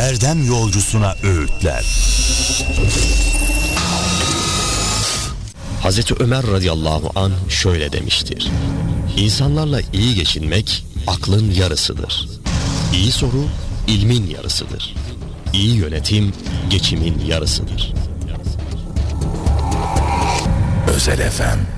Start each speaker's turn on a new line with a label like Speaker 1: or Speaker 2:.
Speaker 1: erdem yolcusuna öğütler.
Speaker 2: Hazreti Ömer radıyallahu anh şöyle demiştir: İnsanlarla iyi geçinmek aklın yarısıdır. İyi soru ilmin yarısıdır. İyi yönetim geçimin yarısıdır.
Speaker 1: Özel FM